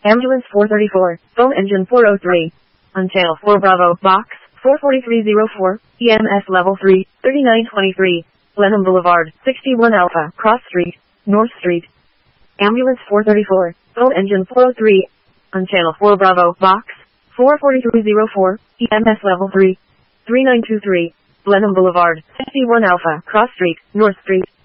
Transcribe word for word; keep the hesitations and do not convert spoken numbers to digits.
Ambulance four thirty-four, phone engine four oh three. On channel four Bravo, box four forty-three oh four, E M S level three, thirty-nine twenty-three, Blenheim Boulevard, sixty-one Alpha, Cross Street, North Street. Ambulance four thirty-four, phone engine four oh three. On channel four Bravo, box four forty-three oh four, E M S level three, thirty-nine twenty-three, Blenheim Boulevard, sixty-one Alpha, Cross Street, North Street.